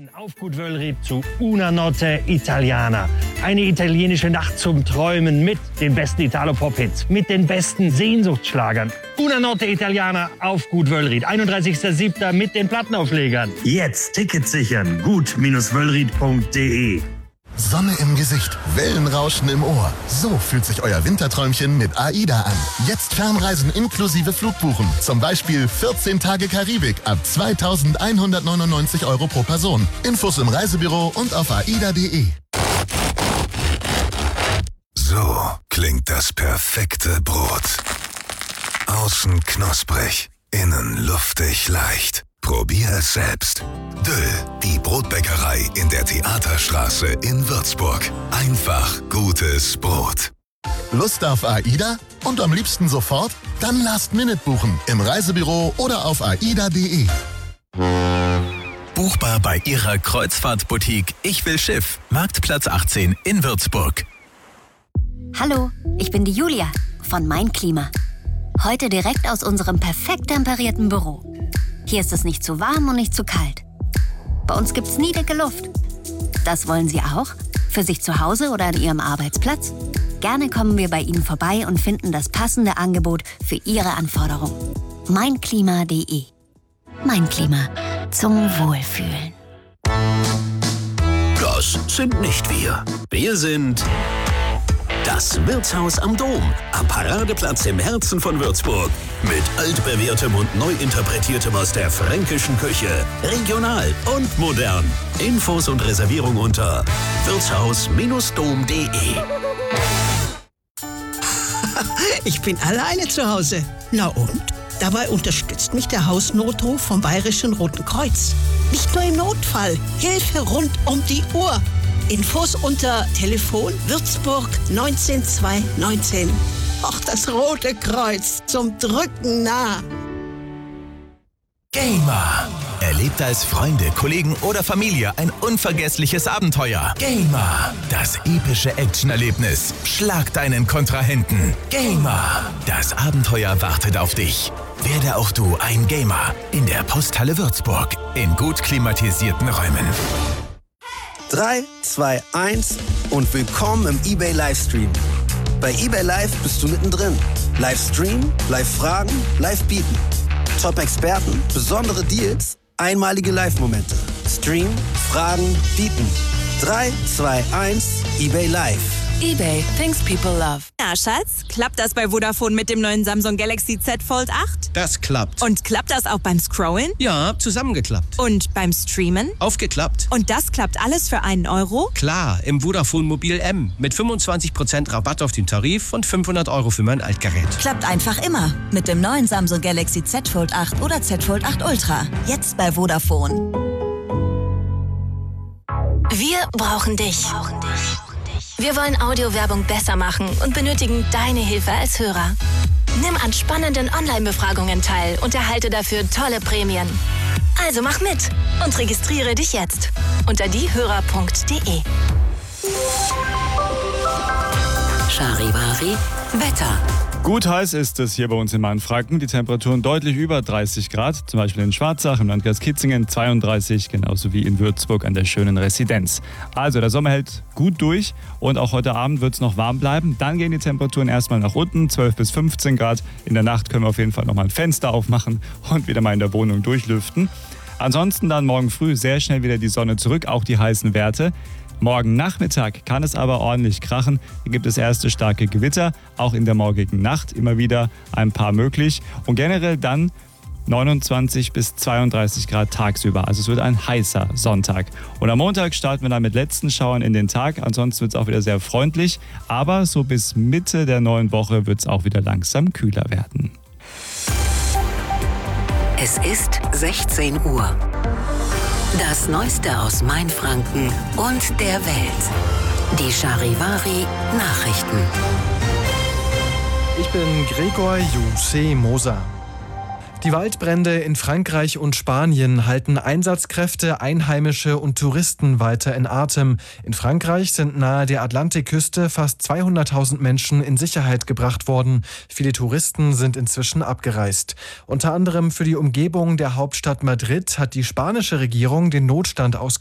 Auf Gut Wöllried zu Una Notte Italiana. Eine italienische Nacht zum Träumen mit den besten Italo-Pop-Hits, mit den besten Sehnsuchtsschlagern. Una Notte Italiana auf Gut Wöllried. 31.07. mit den Plattenauflegern. Jetzt Tickets sichern. gut-wöllried.de. Sonne im Gesicht, Wellenrauschen im Ohr. So fühlt sich euer Winterträumchen mit AIDA an. Jetzt Fernreisen inklusive Flugbuchen. Zum Beispiel 14 Tage Karibik ab 2.199 € pro Person. Infos im Reisebüro und auf aida.de. So klingt das perfekte Brot. Außen knusprig, innen luftig leicht. Probier es selbst. Döll, die Brotbäckerei in der Theaterstraße in Würzburg. Einfach gutes Brot. Lust auf AIDA? Und am liebsten sofort? Dann Last-Minute buchen im Reisebüro oder auf aida.de. Buchbar bei Ihrer Kreuzfahrtboutique Ich will Schiff, Marktplatz 18 in Würzburg. Hallo, ich bin die Julia von Mein Klima. Heute direkt aus unserem perfekt temperierten Büro. Hier ist es nicht zu warm und nicht zu kalt. Bei uns gibt's nie dicke Luft. Das wollen Sie auch? Für sich zu Hause oder an Ihrem Arbeitsplatz? Gerne kommen wir bei Ihnen vorbei und finden das passende Angebot für Ihre Anforderungen. Meinklima.de. Mein Klima. Zum Wohlfühlen. Das sind nicht wir. Wir sind das Wirtshaus am Dom, am Paradeplatz im Herzen von Würzburg. Mit altbewährtem und neu interpretiertem aus der fränkischen Küche. Regional und modern. Infos und Reservierung unter wirtshaus-dom.de. Ich bin alleine zu Hause. Na und? Dabei unterstützt mich der Hausnotruf vom Bayerischen Roten Kreuz. Nicht nur im Notfall, Hilfe rund um die Uhr. Infos unter Telefon Würzburg 19219. Ach, das Rote Kreuz, zum Drücken nah. Gamer. Erlebt als Freunde, Kollegen oder Familie ein unvergessliches Abenteuer. Gamer. Das epische Actionerlebnis. Schlag deinen Kontrahenten. Gamer. Das Abenteuer wartet auf dich. Werde auch du ein Gamer in der Posthalle Würzburg in gut klimatisierten Räumen. 3, 2, 1 und willkommen im eBay Livestream. Bei eBay Live bist du mittendrin. Livestream, Live-Fragen, Live-Bieten. Top-Experten, besondere Deals, einmalige Live-Momente. Stream, Fragen, Bieten. 3, 2, 1, eBay Live. eBay, things people love. Na, Schatz, klappt das bei Vodafone mit dem neuen Samsung Galaxy Z Fold 8? Das klappt. Und klappt das auch beim Scrollen? Ja, zusammengeklappt. Und beim Streamen? Aufgeklappt. Und das klappt alles für einen Euro? Klar, im Vodafone Mobil M. Mit 25% Rabatt auf den Tarif und 500 € für mein Altgerät. Klappt einfach immer. Mit dem neuen Samsung Galaxy Z Fold 8 oder Z Fold 8 Ultra. Jetzt bei Vodafone. Wir brauchen dich. Wir wollen Audiowerbung besser machen und benötigen deine Hilfe als Hörer. Nimm an spannenden Online-Befragungen teil und erhalte dafür tolle Prämien. Also mach mit und registriere dich jetzt unter diehörer.de. Charivari Wetter. Gut heiß ist es hier bei uns in Mainfranken. Die Temperaturen deutlich über 30 Grad. Zum Beispiel in Schwarzach im Landkreis Kitzingen 32, genauso wie in Würzburg an der schönen Residenz. Also der Sommer hält gut durch und auch heute Abend wird es noch warm bleiben. Dann gehen die Temperaturen erstmal nach unten, 12 bis 15 Grad. In der Nacht können wir auf jeden Fall nochmal ein Fenster aufmachen und wieder mal in der Wohnung durchlüften. Ansonsten dann morgen früh sehr schnell wieder die Sonne zurück, auch die heißen Werte. Morgen Nachmittag kann es aber ordentlich krachen. Hier gibt es erste starke Gewitter, auch in der morgigen Nacht immer wieder ein paar möglich. Und generell dann 29 bis 32 Grad tagsüber. Also es wird ein heißer Sonntag. Und am Montag starten wir dann mit letzten Schauern in den Tag. Ansonsten wird es auch wieder sehr freundlich. Aber so bis Mitte der neuen Woche wird es auch wieder langsam kühler werden. Es ist 16 Uhr. Das Neueste aus Mainfranken und der Welt. Die Charivari Nachrichten. Ich bin Gregor Jusé Moser. Die Waldbrände in Frankreich und Spanien halten Einsatzkräfte, Einheimische und Touristen weiter in Atem. In Frankreich sind nahe der Atlantikküste fast 200.000 Menschen in Sicherheit gebracht worden. Viele Touristen sind inzwischen abgereist. Unter anderem für die Umgebung der Hauptstadt Madrid hat die spanische Regierung den Notstand ausgerufen.